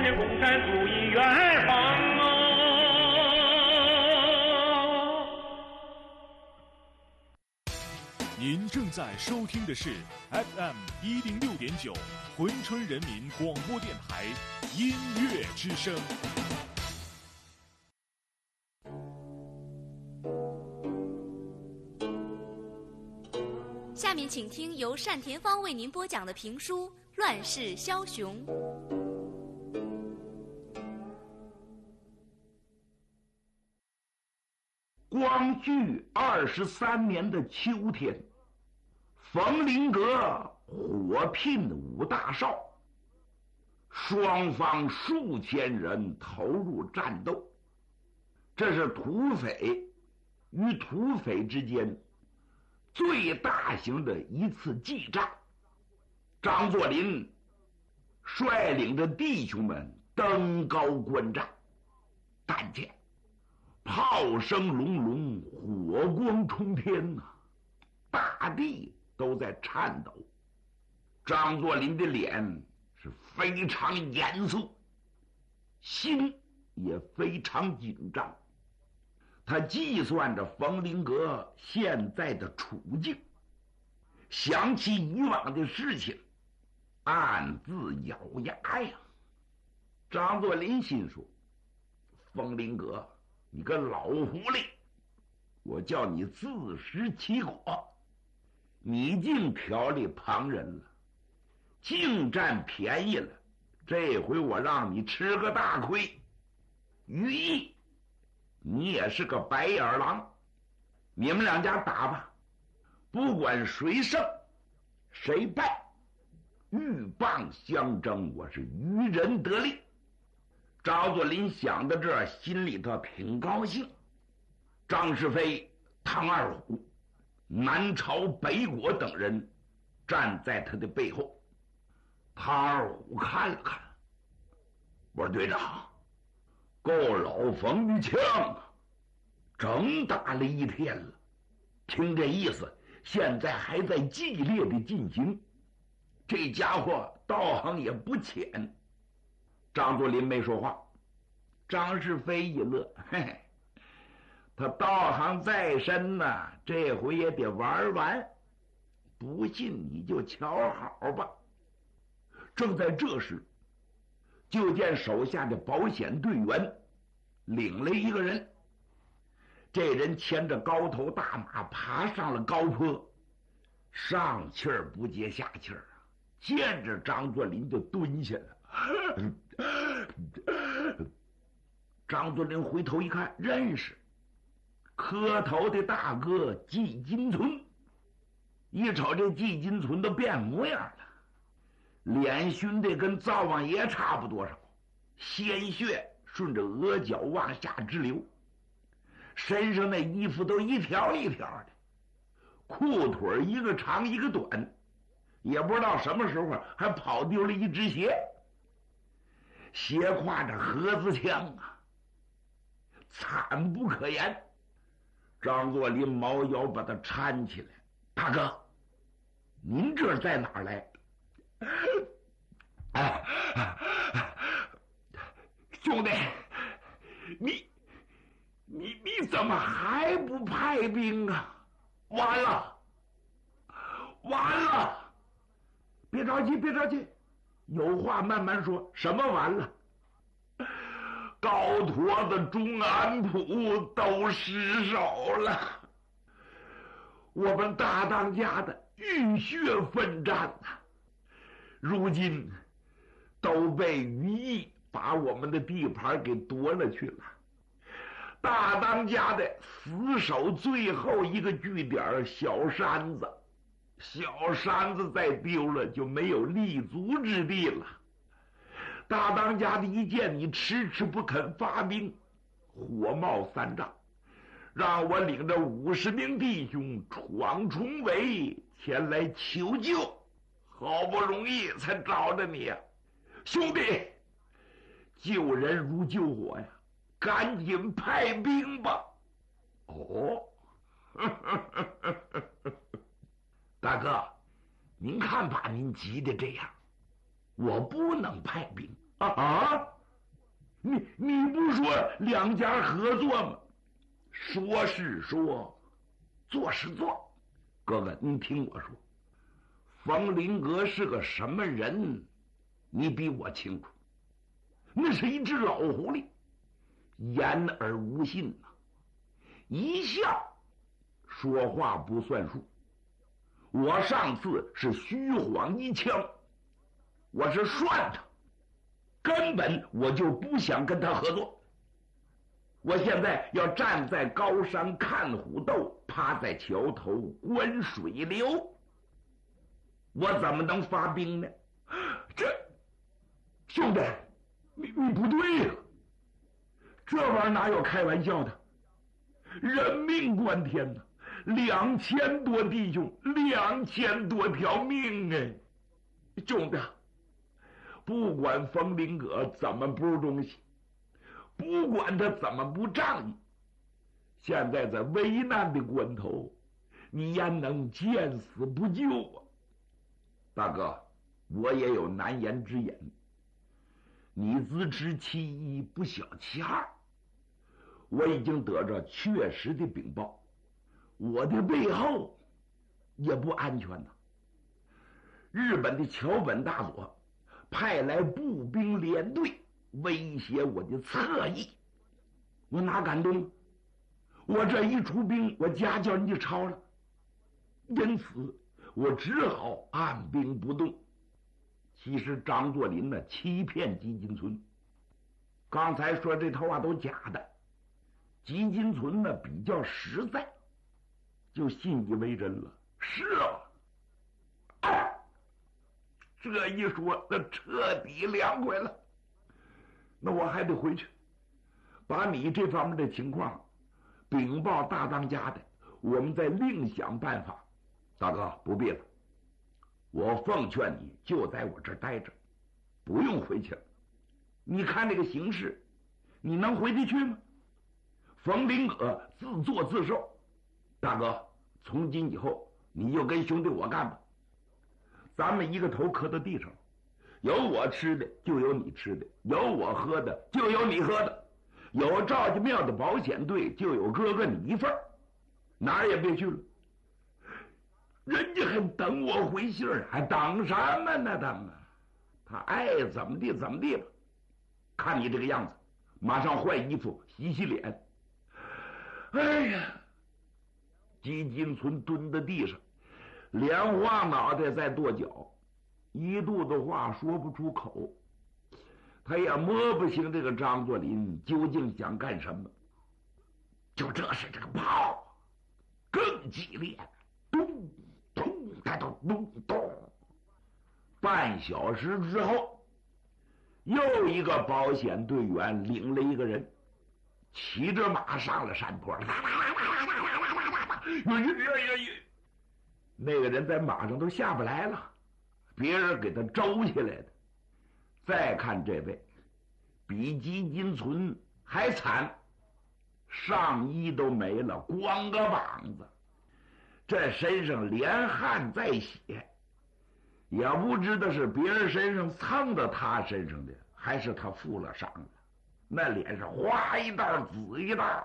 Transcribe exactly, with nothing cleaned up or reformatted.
年共产主义远方啊！ 您正在收听的是 F M 一零六点九珲春人民广播电台音乐之声。 下面请听由单田芳为您播讲的评书《乱世枭雄》。 光绪二十三年的秋天，冯麟阁火聘五大少，双方数千人投入战斗。这是土匪与土匪之间最大型的一次激战。张作霖率领着弟兄们登高观战，但见炮声隆隆，火光冲天呐、啊，大地都在颤抖。张作霖的脸是非常严肃，心也非常紧张。他计算着冯麟阁现在的处境，想起以往的事情，暗自咬牙呀。张作霖心说：冯麟阁，你个老狐狸，我叫你自食其果，你竟挑理旁人了，竟占便宜了，这回我让你吃个大亏。于毅，你也是个白眼狼，你们两家打吧，不管谁胜谁败，鹬蚌相争，我是渔人得利。张作霖想到这儿，心里头挺高兴。张世飞、唐二虎、南朝北果等人站在他的背后。唐二虎看了看，我说：队长，够老冯的枪啊，整打了一天了，听这意思，现在还在激烈的进行，这家伙道行也不浅。张作霖没说话。张世飞一乐，嘿嘿，他道行再深呐、啊，这回也得玩完，不信你就瞧好吧。正在这时，就见手下的保险队员领了一个人，这人牵着高头大马爬上了高坡，上气儿不接下气儿啊，见着张作霖就蹲下了。张作霖回头一看，认识磕头的大哥季金存。一瞅这季金存都变模样了，脸熏得跟灶王爷差不多少，鲜血顺着额角往下直流，身上那衣服都一条一条的，裤腿一个长一个短，也不知道什么时候还跑丢了一只鞋，斜挎着盒子枪啊，惨不可言。张作霖猫腰把他搀起来：大哥，您这在哪儿来？哎，兄弟，你你你怎么还不派兵啊？完了，完了！别着急，别着急，有话慢慢说。什么完了？高坨子、中安普都失手了，我们大当家的浴血奋战呐、啊，如今都被于毅把我们的地盘给夺了去了。大当家的死守最后一个据点小山子，小山子再丢了就没有立足之地了。大当家的一见你迟迟不肯发兵，火冒三丈，让我领着五十名弟兄闯重围前来求救，好不容易才找着你呀、啊，兄弟，救人如救火呀，赶紧派兵吧。哦，大哥，您看把您急的这样，我不能派兵啊啊！ 你你不说两家合作吗？说是说，做是做。哥哥，你听我说，冯林阁是个什么人，你比我清楚。那是一只老狐狸，言而无信呐、啊，一笑说话不算数。我上次是虚晃一枪，我是涮他，根本我就不想跟他合作。我现在要站在高山看虎斗，趴在桥头观水流，我怎么能发兵呢？这兄弟，你你不对呀、啊，这玩意儿哪有开玩笑的？人命关天呐、啊，两千多弟兄，两千多条命哎！兄弟，不管冯林阁怎么不是东西，不管他怎么不仗义，现在在危难的关头，你焉能见死不救啊？大哥，我也有难言之隐。你自知其一，不晓其二。我已经得着确实的禀报，我的背后也不安全呐。日本的桥本大佐派来步兵连队，威胁我的侧翼，我哪敢动？我这一出兵，我家叫人家抄了，因此我只好按兵不动。其实张作霖呢，欺骗吉金村，刚才说这套话都假的。吉金村呢比较实在，就信以为真了。是啊，啊这一说，那彻底凉快了。那我还得回去，把你这方面的情况禀报大当家的，我们再另想办法。大哥，不必了，我奉劝你就在我这儿待着，不用回去了。你看这个形势，你能回得去吗？冯林阁自作自受。大哥，从今以后你就跟兄弟我干吧，咱们一个头磕到地上，有我吃的就有你吃的，有我喝的就有你喝的，有赵家庙的保险队就有哥哥你一份，哪儿也别去了。人家还等我回信儿，还等什么呢？他们他爱怎么地怎么地吧。看你这个样子，马上换衣服洗洗脸。哎呀，吉金村蹲在地上，连晃脑袋在跺脚，一肚子话说不出口。他也摸不清这个张作霖究竟想干什么。就这时，这个炮更激烈，咚咚，他都咚咚。半小时之后，又一个保险队员领了一个人，骑着马上了山坡，那个人在马上都下不来了，别人给他周起来的。再看这位，比吉金村还惨，上衣都没了，光个膀子，这身上连汗带血，也不知道是别人身上蹭到他身上的，还是他负了伤了。那脸上花一道紫一道。